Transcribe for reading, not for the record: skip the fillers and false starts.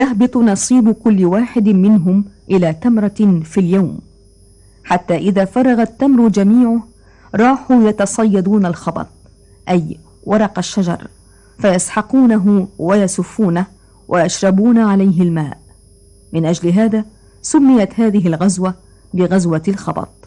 يهبط نصيب كل واحد منهم إلى تمرة في اليوم، حتى إذا فرغ التمر جميعه راحوا يتصيدون الخبط، أي ورق الشجر، فيسحقونه ويسفونه ويشربون عليه الماء. من أجل هذا سميت هذه الغزوة بغزوة الخبط.